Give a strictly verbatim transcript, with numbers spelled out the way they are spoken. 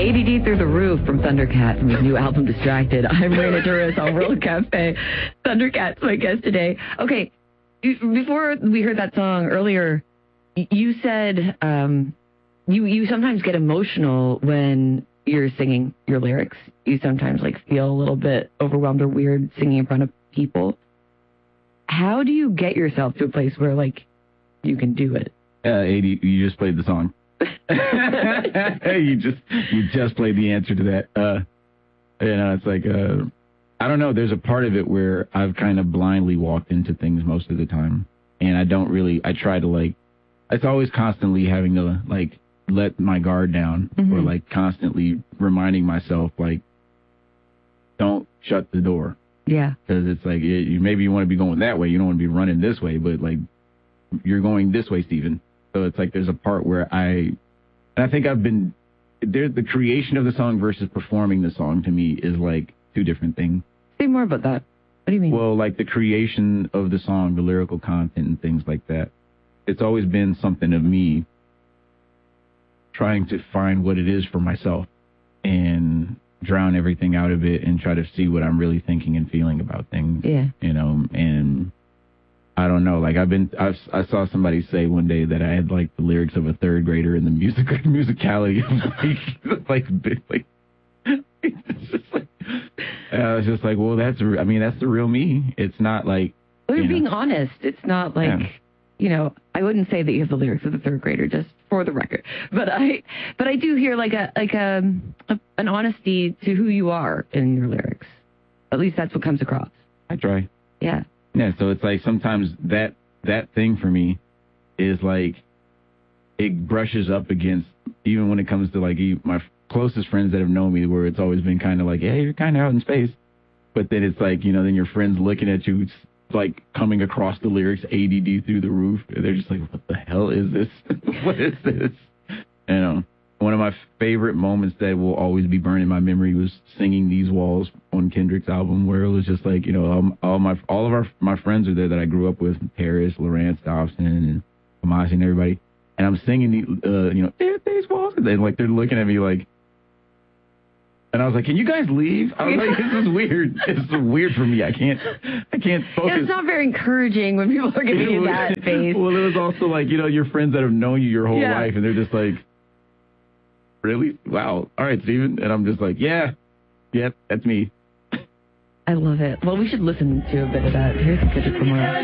A D D Through the Roof from Thundercat from his new album Distracted. I'm Raina Douris on World Cafe. Thundercat's my guest today. Okay, before we heard that song earlier, you said um, you you sometimes get emotional when you're singing your lyrics. You sometimes like feel a little bit overwhelmed or weird singing in front of people. How do you get yourself to a place where like you can do it? Uh, A D, you just played the song. you just you just played the answer to that. Uh, you know, it's like uh, I don't know. There's a part of it where I've kind of blindly walked into things most of the time, and I don't really. I try to like. It's always constantly having to like let my guard down, mm-hmm. or like constantly reminding myself like, don't shut the door. Yeah, because it's like it, you, maybe you want to be going that way. You don't want to be running this way, but like you're going this way, Stephen. So it's like there's a part where I, and I think I've been, there. The creation of the song versus performing the song to me is like two different things. Say more about that. What do you mean? Well, like the creation of the song, the lyrical content and things like that. It's always been something of me trying to find what it is for myself and drown everything out of it and try to see what I'm really thinking and feeling about things. Yeah. You know, and I don't know. Like I've been, I've, I saw somebody say one day that I had like the lyrics of a third grader in the music musicality of like, like, like, it's just like, I was just like, well, that's, I mean, that's the real me. It's not like. Well, you're you know, being honest. It's not like, yeah. you know, I wouldn't say that you have the lyrics of the third grader, just for the record. But I, but I do hear like a, like a, a an honesty to who you are in your lyrics. At least that's what comes across. I try. Yeah. Yeah, so it's like sometimes that that thing for me is like it brushes up against, even when it comes to like my closest friends that have known me, where it's always been kind of like, hey, you're kind of out in space. But then it's like, you know, then your friends looking at you like coming across the lyrics A D D through the roof. And they're just like, what the hell is this? What is this? You know, one of my favorite moments that will always be burned in my memory was singing These Walls on Kendrick's album, where it was just like, you know, um, all my all of our my friends are there that I grew up with, Paris, Lawrence Dobson, and Kamasi and everybody, and I'm singing the, uh, you know, These Walls, and then like they're looking at me like, and I was like, can you guys leave? I was like, this is weird. It's weird for me. I can't, I can't focus. Yeah, it's not very encouraging when people are giving you that face. Well, it was also like, you know, your friends that have known you your whole yeah. life, and they're just like, really? Wow. All right, Stephen. And I'm just like, yeah, yeah, that's me. I love it. Well, we should listen to a bit of that. Here's Kendrick Lamar.